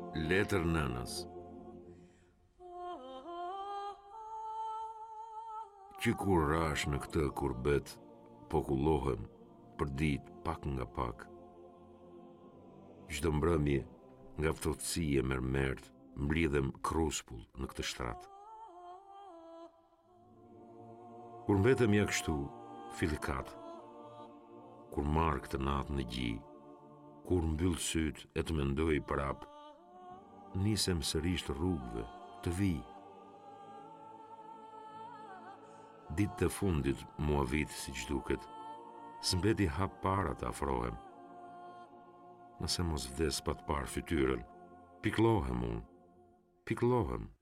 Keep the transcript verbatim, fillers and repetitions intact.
Letër nënës. Që kur rash në këtë kurbet, po kullohem për ditë pak nga pak. Çdo mbrëmje nga ftohtësia e mermert, mblidhem kruspull në këtë shtrat. Kur mbetem ja kështu, filikat, kur marr këtë natë në gji, kur mbyll syt e të mendoj prap, nisem sërish të rrugëve, të vi. Ditë të fundit mua vit si që duket, s'mbeti hap para të afrohem. Nëse mos vdes pa të parë fytyrën, piklohem unë, piklohem.